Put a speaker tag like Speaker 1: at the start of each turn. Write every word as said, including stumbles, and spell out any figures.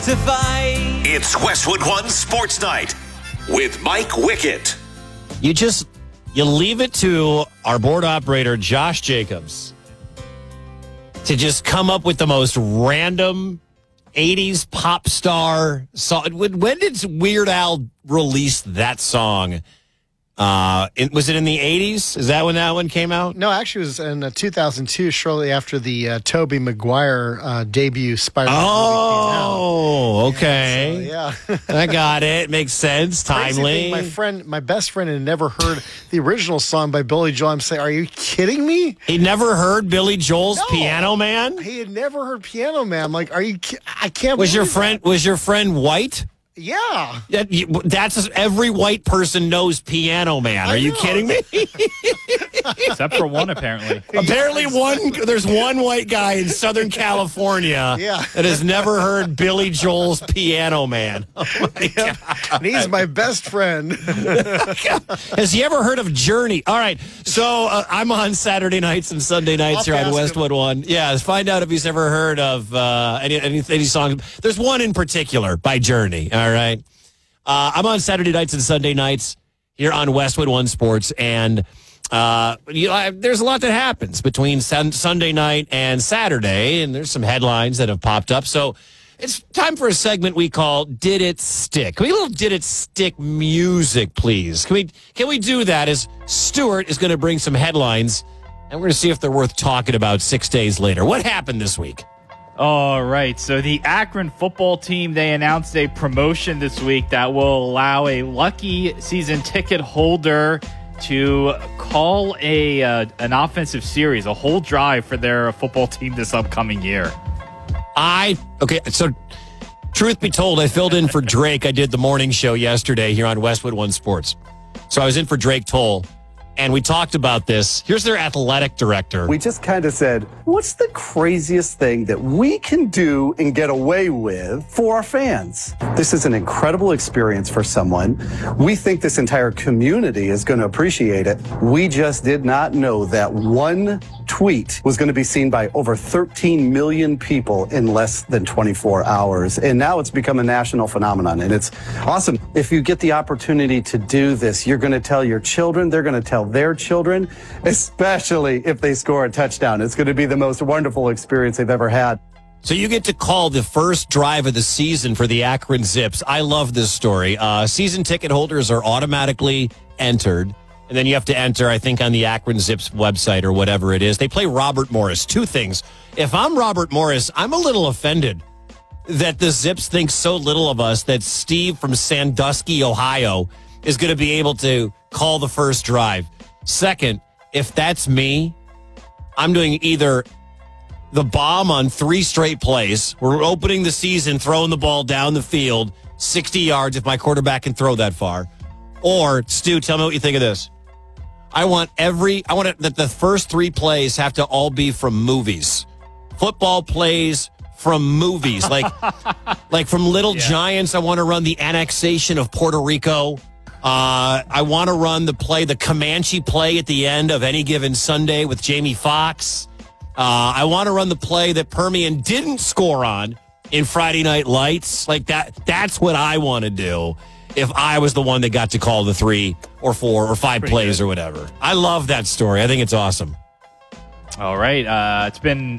Speaker 1: justify.
Speaker 2: It's Westwood One Sports Night with Mike Wickett.
Speaker 3: You just, you leave it to our board operator, Josh Jacobs, to just come up with the most random eighties pop star song. When, when did Weird Al release that song? Uh, it, was it in the eighties? Is that when that one came out?
Speaker 4: No, actually, it was in uh, two thousand two, shortly after the uh, Tobey Maguire uh, debut Spider-Man
Speaker 3: oh, movie came out. Okay.
Speaker 4: Yeah, so, yeah.
Speaker 3: I got it. Makes sense. Timely.
Speaker 4: Thing, my friend, my best friend, had never heard the original song by Billy Joel. I'm saying, are you kidding me?
Speaker 3: He never heard Billy Joel's
Speaker 4: No.
Speaker 3: Piano Man?
Speaker 4: He had never heard Piano Man. I'm like, are you? Ki- I can't.
Speaker 3: Was your
Speaker 4: believe
Speaker 3: friend?
Speaker 4: that.
Speaker 3: Was your friend white?
Speaker 4: Yeah.
Speaker 3: That, you- that's every white person knows Piano Man. Are
Speaker 4: I
Speaker 3: you
Speaker 4: know.
Speaker 3: kidding me?
Speaker 5: Except for one, apparently.
Speaker 3: Apparently, one there's one white guy in Southern California
Speaker 4: Yeah.
Speaker 3: that has never heard Billy Joel's Piano Man. Oh my God.
Speaker 4: And he's my best friend.
Speaker 3: Has he ever heard of Journey? All right, so uh, I'm on Saturday nights and Sunday nights
Speaker 4: I'll
Speaker 3: here on
Speaker 4: ask
Speaker 3: Westwood One. Yeah, find out if he's ever heard of uh, any, any any songs. There's one in particular by Journey. All right, uh, I'm on Saturday nights and Sunday nights here on Westwood One Sports, and uh, you know, I, there's a lot that happens between sun, Sunday night and Saturday, and there's some headlines that have popped up. So it's time for a segment we call "Did It Stick?" Can we get a little "Did It Stick" music, please? Can we can we do that? As Stuart is going to bring some headlines, and we're going to see if they're worth talking about six days later. What happened this week?
Speaker 5: All right. So the Akron football team, they announced a promotion this week that will allow a lucky season ticket holder to call a uh, an offensive series, a whole drive for their football team this upcoming year.
Speaker 3: I okay. So, truth be told, I filled in for Drake. I did the morning show yesterday here on Westwood One Sports. So I was in for Drake Toll, and we talked about this. Here's their athletic director.
Speaker 6: We just kind of said, what's the craziest thing that we can do and get away with for our fans? This is an incredible experience for someone. We think this entire community is going to appreciate it. We just did not know that one tweet was going to be seen by over thirteen million people in less than twenty-four hours. And now it's become a national phenomenon, and it's awesome. If you get the opportunity to do this, you're going to tell your children, they're going to tell their children, especially if they score a touchdown. It's going to be the most wonderful experience they've ever had.
Speaker 3: So you get to call the first drive of the season for the Akron Zips. I love this story. Uh, season ticket holders are automatically entered, and then you have to enter, I think, on the Akron Zips website or whatever it is. They play Robert Morris. Two things. If I'm Robert Morris, I'm a little offended that the Zips think so little of us that Steve from Sandusky, Ohio, is going to be able to call the first drive. Second, if that's me, I'm doing either the bomb on three straight plays. We're opening the season, throwing the ball down the field, sixty yards if my quarterback can throw that far. Or, Stu, tell me what you think of this. I want every, I want it, that the first three plays have to all be from movies. Football plays from movies. Like, like from Little
Speaker 5: Yeah.
Speaker 3: Giants, I want to run the annexation of Puerto Rico. Uh, I want to run the play, the Comanche play at the end of Any Given Sunday with Jamie Foxx. Uh, I want to run the play that Permian didn't score on in Friday Night Lights. Like that, that's what I want to do if I was the one that got to call the three or four or five
Speaker 5: Pretty
Speaker 3: plays
Speaker 5: good.
Speaker 3: or whatever. I love that story. I think it's awesome.
Speaker 5: All right. Uh, it's been